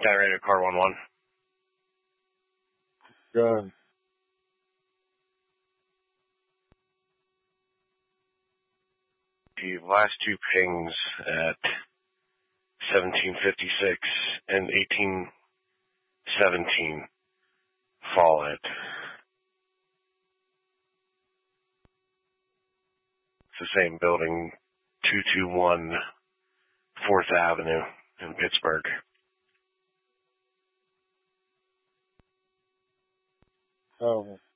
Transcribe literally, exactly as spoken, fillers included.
Skyradio car one one. Go ahead. The last two pings at seventeen fifty-six and eighteen seventeen fall at it's the same building, two two one fourth Avenue in Pittsburgh. Oh.